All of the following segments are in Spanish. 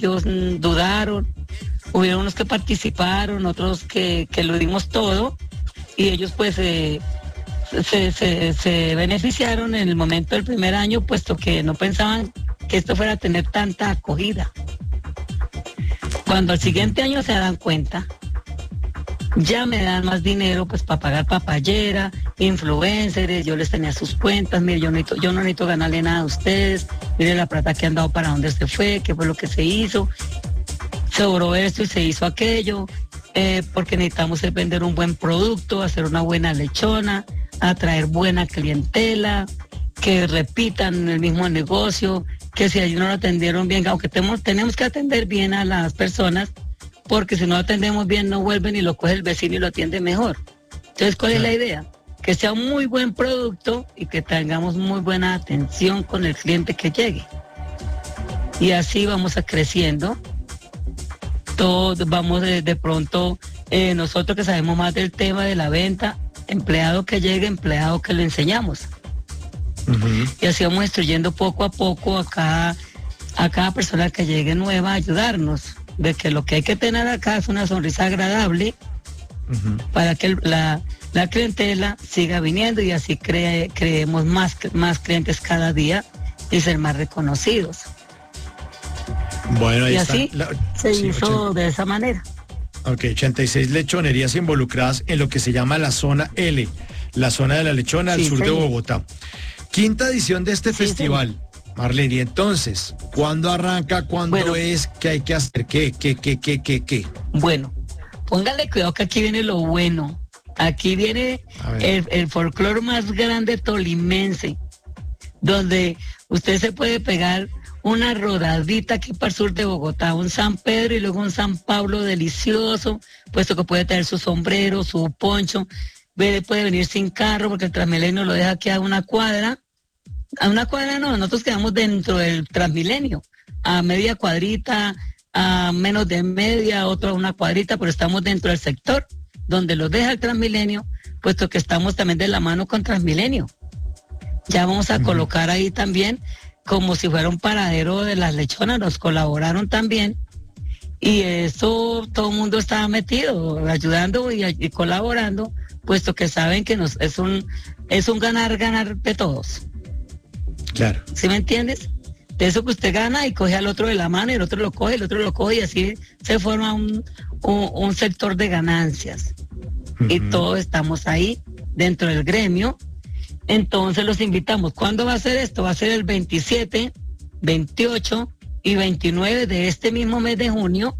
ellos dudaron, hubieron unos que participaron, otros que lo dimos todo, y ellos pues se beneficiaron en el momento del primer año, puesto que no pensaban que esto fuera a tener tanta acogida. Cuando al siguiente año se dan cuenta, ya me dan más dinero pues para pagar papayera, influencers, yo les tenía sus cuentas, mire, yo no necesito ganarle nada a ustedes, mire la plata que han dado para dónde se fue, qué fue lo que se hizo, se obró esto y se hizo aquello, porque necesitamos vender un buen producto, hacer una buena lechona, atraer buena clientela, que repitan el mismo negocio, que si allí no lo atendieron bien, aunque tenemos que atender bien a las personas, porque si no atendemos bien no vuelven y lo coge el vecino y lo atiende mejor. Entonces, ¿cuál es la idea? Que sea un muy buen producto y que tengamos muy buena atención con el cliente que llegue. Y así vamos a creciendo. Todos vamos de pronto, nosotros que sabemos más del tema de la venta, empleado que llegue, empleado que le enseñamos. Uh-huh. Y así vamos instruyendo poco a poco a cada persona que llegue nueva a ayudarnos, de que lo que hay que tener acá es una sonrisa agradable, uh-huh, para que la clientela siga viniendo y así creemos más clientes cada día y ser más reconocidos. Bueno, ahí y está. Así se hizo de esa manera. Ok, 86 lechonerías involucradas en lo que se llama la zona L, la zona de la lechona al sur de Bogotá. Quinta edición de este festival. Marlene, y entonces, ¿cuándo arranca? ¿Cuándo es? ¿Qué hay que hacer? ¿Qué? Bueno, póngale cuidado que aquí viene lo bueno. Aquí viene el folclore más grande tolimense, donde usted se puede pegar una rodadita aquí para el sur de Bogotá, un San Pedro y luego un San Pablo delicioso, puesto que puede tener su sombrero, su poncho, puede venir sin carro porque el Transmilenio lo deja aquí a una cuadra. A una cuadra no, nosotros quedamos dentro del Transmilenio, a media cuadrita, a menos de media, otro a una cuadrita, pero estamos dentro del sector donde lo deja el Transmilenio, puesto que estamos también de la mano con Transmilenio. Ya vamos a colocar ahí también, como si fuera un paradero de las lechonas, nos colaboraron también, y eso todo el mundo estaba metido, ayudando y colaborando, puesto que saben que es un ganar de todos. Claro. ¿Sí me entiendes? De eso que usted gana y coge al otro de la mano y el otro lo coge, el otro lo coge y así se forma un sector de ganancias. Uh-huh. Y todos estamos ahí dentro del gremio. Entonces los invitamos. ¿Cuándo va a ser esto? Va a ser el 27, 28 y 29 de este mismo mes de junio.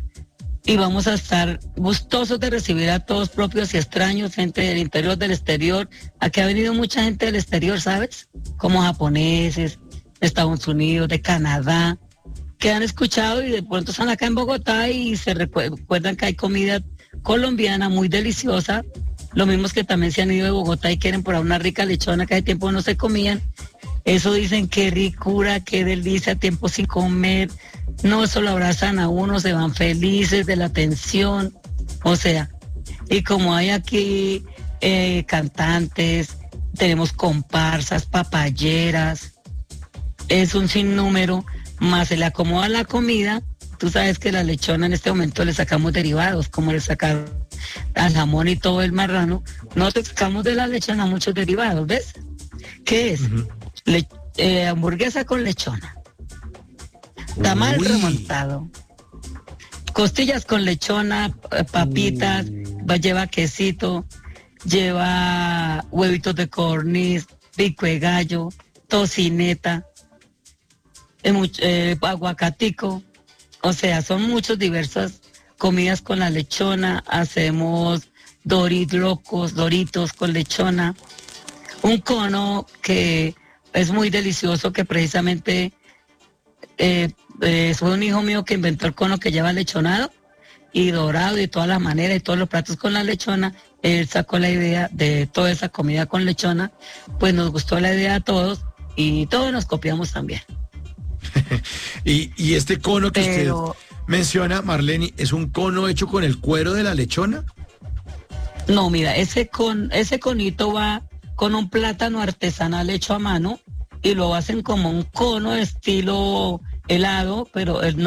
Y vamos a estar gustosos de recibir a todos propios y extraños, gente del interior, del exterior. Aquí ha venido mucha gente del exterior, ¿sabes? Como japoneses, de Estados Unidos, de Canadá, que han escuchado y de pronto están acá en Bogotá y se recuerdan que hay comida colombiana muy deliciosa. Lo mismo que también se han ido de Bogotá y quieren probar una rica lechona que hace tiempo no se comían. Eso dicen, qué ricura, qué delicia, tiempo sin comer. No, eso lo abrazan a uno, se van felices de la atención. O sea, y como hay aquí cantantes, tenemos comparsas, papayeras, es un sinnúmero, más se le acomoda la comida. Tú sabes que la lechona en este momento le sacamos derivados, como le sacaron al jamón y todo el marrano. Nosotros sacamos de la lechona muchos derivados, ¿ves? ¿Qué es? Uh-huh. Hamburguesa con lechona, tamal remontado, costillas con lechona, papitas, lleva quesito, lleva huevitos de codorniz, pico de gallo, tocineta, aguacatico. O sea, son muchas diversas comidas con la lechona. Hacemos doritos con lechona, un cono que es muy delicioso, que precisamente fue un hijo mío que inventó el cono que lleva lechonado y dorado de todas las maneras y todos los platos con la lechona. Él sacó la idea de toda esa comida con lechona, pues nos gustó la idea a todos y todos nos copiamos también. y este cono que usted menciona, Marlene, ¿es un cono hecho con el cuero de la lechona? No, mira, ese conito va con un plátano artesanal hecho a mano y lo hacen como un cono de estilo helado, pero